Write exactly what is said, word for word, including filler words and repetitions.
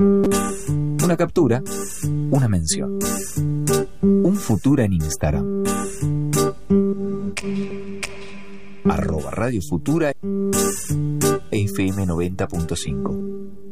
Una captura, una mención. Un Futura en Instagram. Arroba Radio Futura F M noventa punto cinco.